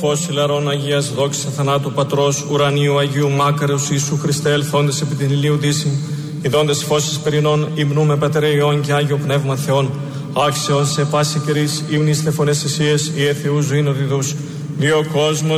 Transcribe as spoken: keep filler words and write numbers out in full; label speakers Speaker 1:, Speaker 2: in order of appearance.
Speaker 1: φως ηλαρών Αγίας δόξα θανάτου Πατρός ουρανίου Αγίου Μάκαρος Ιησού Χριστέ ελθόντες επί την ηλίου δύση, ιδώντες φώσεις περινών υμνούμε Πατερέ Υιόν και Άγιο Πνεύμα Θεόν, άξιον σε πάση καιρής ύμνης τεφωνές εσίες, οι εθεούς ζωήν οδηδούς, δύο κόσμος